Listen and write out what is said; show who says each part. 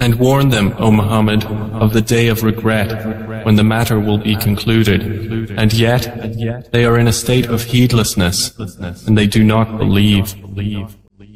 Speaker 1: And warn them, O Muhammad, of the day of regret, when the matter will be concluded, and yet they are in a state of heedlessness, and they do not believe.